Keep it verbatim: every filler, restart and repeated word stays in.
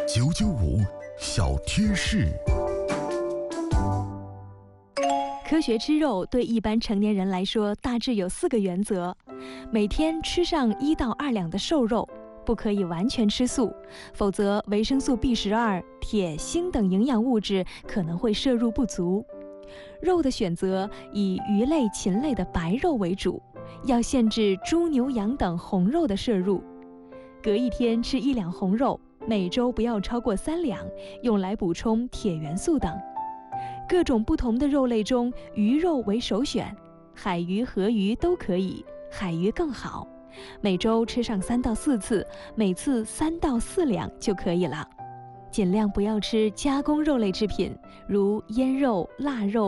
九九五小贴士。 科学吃肉对一般成年人来说，大致有四个原则：每天吃上一到二两的瘦肉，不可以完全吃素，否则维生素 B 十二、铁、锌等营养物质可能会摄入不足。肉的选择以鱼类、禽类的白肉为主，要限制猪、牛、羊等红肉的摄入。隔一天吃一两红肉，每周不要超过三两，用来补充铁元素等。各种不同的肉类中，鱼肉为首选，海鱼、河鱼都可以，海鱼更好。每周吃上三到四次，每次三到四两就可以了。尽量不要吃加工肉类制品，如腌肉、腊肉、